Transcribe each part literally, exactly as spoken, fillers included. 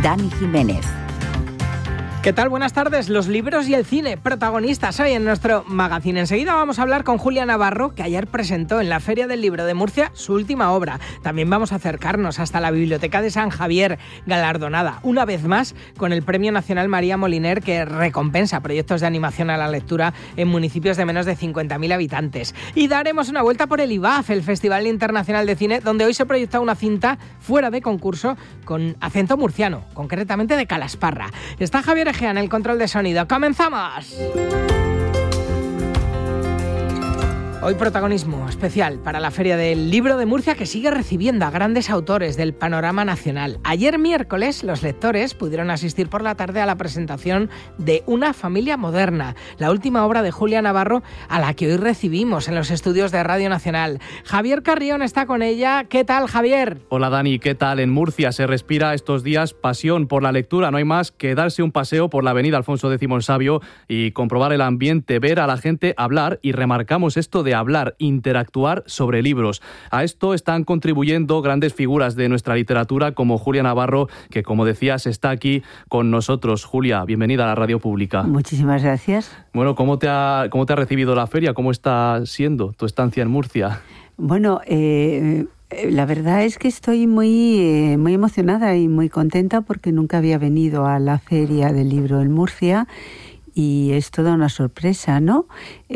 Dani Jiménez. ¿Qué tal? Buenas tardes. Los libros y el cine, protagonistas hoy en nuestro magazine. Enseguida vamos a hablar con Julia Navarro, que ayer presentó en la Feria del Libro de Murcia su última obra. También vamos a acercarnos hasta la Biblioteca de San Javier, galardonada una vez más con el Premio Nacional María Moliner, que recompensa proyectos de animación a la lectura en municipios de menos de cincuenta mil habitantes. Y daremos una vuelta por el I B A F, el Festival Internacional de Cine, donde hoy se proyecta una cinta fuera de concurso con acento murciano, concretamente de Calasparra. Está Javier en el control de sonido. ¡Comenzamos! Hoy protagonismo especial para la Feria del Libro de Murcia, que sigue recibiendo a grandes autores del panorama nacional. Ayer miércoles los lectores pudieron asistir por la tarde a la presentación de Una familia moderna, la última obra de Julia Navarro, a la que hoy recibimos en los estudios de Radio Nacional. Javier Carrión está con ella. ¿Qué tal, Javier? Hola, Dani. ¿Qué tal? En Murcia se respira estos días pasión por la lectura. No hay más que darse un paseo por la avenida Alfonso X el Sabio y comprobar el ambiente, ver a la gente hablar, y remarcamos esto de hablar, interactuar sobre libros. A esto están contribuyendo grandes figuras de nuestra literatura como Julia Navarro, que, como decías, está aquí con nosotros. Julia, bienvenida a la radio pública. Muchísimas gracias. Bueno, ¿cómo te ha, cómo te ha recibido la feria? ¿Cómo está siendo tu estancia en Murcia? Bueno, eh, la verdad es que estoy muy, eh, muy emocionada y muy contenta porque nunca había venido a la Feria del Libro en Murcia. Y es toda una sorpresa, ¿no?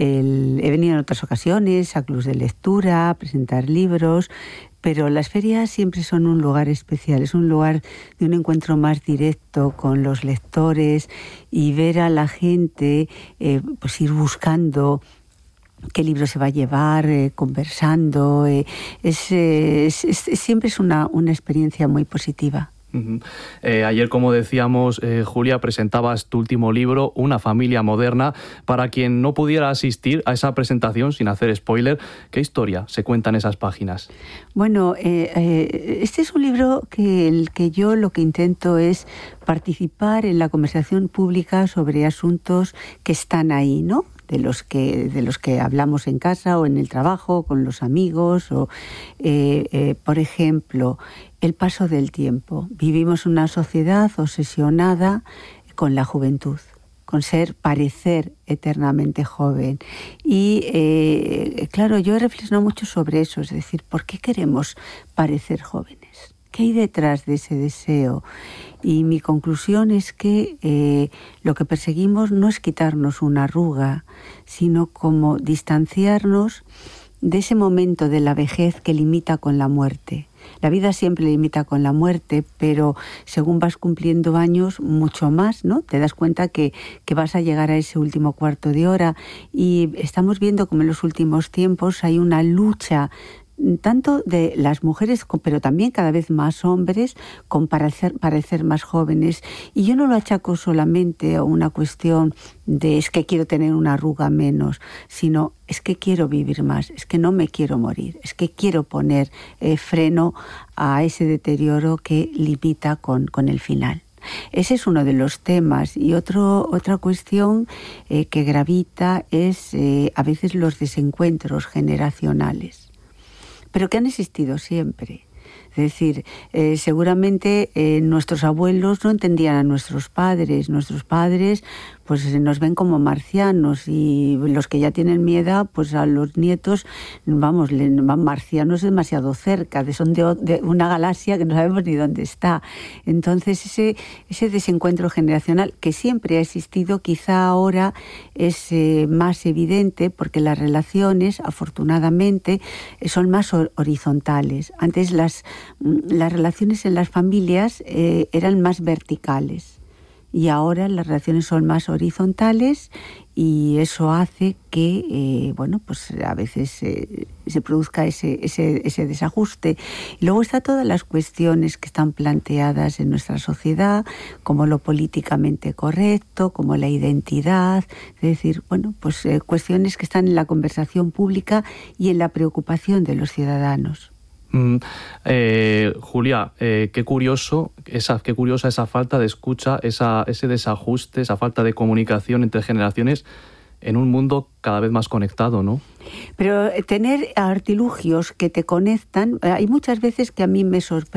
El, he venido en otras ocasiones a clubs de lectura, a presentar libros, pero las ferias siempre son un lugar especial, es un lugar de un encuentro más directo con los lectores y ver a la gente eh, pues ir buscando qué libro se va a llevar, eh, conversando. Eh, es, eh, es, es, siempre es una, una experiencia muy positiva. Uh-huh. Eh, ayer, como decíamos, eh, Julia, presentabas tu último libro, Una familia moderna. Para quien no pudiera asistir a esa presentación, sin hacer spoiler, ¿qué historia se cuenta en esas páginas? Bueno, eh, eh, este es un libro que el que yo lo que intento es participar en la conversación pública sobre asuntos que están ahí, ¿no? de los que de los que hablamos en casa o en el trabajo, con los amigos, o eh, eh, por ejemplo, el paso del tiempo. Vivimos una sociedad obsesionada con la juventud, con ser, parecer eternamente joven. Y eh, claro, yo he reflexionado mucho sobre eso, es decir, ¿por qué queremos parecer jóvenes? ¿Qué hay detrás de ese deseo? Y mi conclusión es que eh, lo que perseguimos no es quitarnos una arruga, sino como distanciarnos de ese momento de la vejez que limita con la muerte. La vida siempre limita con la muerte, pero según vas cumpliendo años, mucho más, ¿no? Te das cuenta que, que vas a llegar a ese último cuarto de hora. Y estamos viendo como en los últimos tiempos hay una lucha tanto de las mujeres, pero también cada vez más hombres, con parecer, parecer más jóvenes. Y yo no lo achaco solamente a una cuestión de es que quiero tener una arruga menos, sino es que quiero vivir más, es que no me quiero morir, es que quiero poner eh, freno a ese deterioro que limita con, con el final. Ese es uno de los temas. Y otro, otra cuestión eh, que gravita es eh, a veces los desencuentros generacionales, pero que han existido siempre. Es decir, eh, seguramente eh, nuestros abuelos no entendían a nuestros padres. Nuestros padres pues nos ven como marcianos, y los que ya tienen mi edad, pues a los nietos, vamos, van marcianos demasiado cerca, son de, de una galaxia que no sabemos ni dónde está. Entonces ese, ese desencuentro generacional que siempre ha existido, quizá ahora es eh, más evidente porque las relaciones, afortunadamente, son más horizontales. Antes las, las relaciones en las familias eh, eran más verticales. Y ahora las relaciones son más horizontales, y eso hace que, eh, bueno, pues a veces eh, se produzca ese, ese, ese desajuste. Y luego están todas las cuestiones que están planteadas en nuestra sociedad, como lo políticamente correcto, como la identidad, es decir, bueno, pues eh, cuestiones que están en la conversación pública y en la preocupación de los ciudadanos. Mm, eh, Julia, eh, qué curioso, esa, qué curiosa esa falta de escucha, esa, ese desajuste, esa falta de comunicación entre generaciones en un mundo cada vez más conectado, ¿no? Pero tener artilugios que te conectan, hay muchas veces que a mí me sorprende